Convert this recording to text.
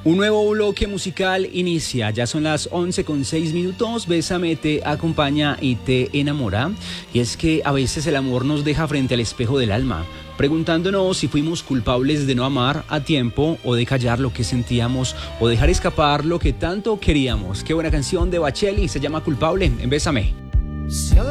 Un nuevo bloque musical inicia, ya son las 11:06. Bésame te acompaña y te enamora. Y es que a veces el amor nos deja frente al espejo del alma, preguntándonos si fuimos culpables de no amar a tiempo o de callar lo que sentíamos o dejar escapar lo que tanto queríamos. Qué buena canción de Bacheli, se llama Culpable en Bésame.